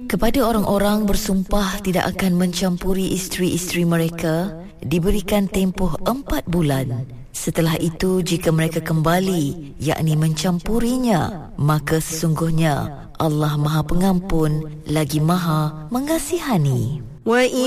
Kepada orang-orang bersumpah tidak akan mencampuri isteri-isteri mereka, diberikan tempoh 4 bulan. Setelah itu, jika mereka kembali, yakni mencampurinya, maka sesungguhnya Allah Maha Pengampun lagi Maha Mengasihani.